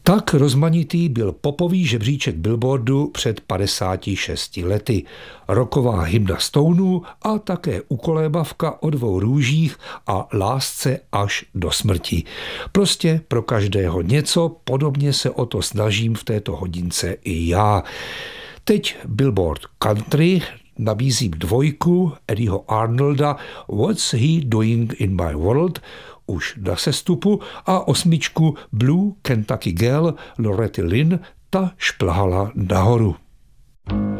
Tak rozmanitý byl popový žebříček Billboardu před 56 lety. Rocková hymna Stoneů a také ukolébavka o dvou růžích a lásce až do smrti. Prostě pro každého něco, podobně se o to snažím v této hodince i já. Teď Billboard Country nabízím dvojku Eddieho Arnolda What's He Doing in My World už na sestupu a osmičku Blue Kentucky Girl Loretta Lynn, ta šplhala nahoru.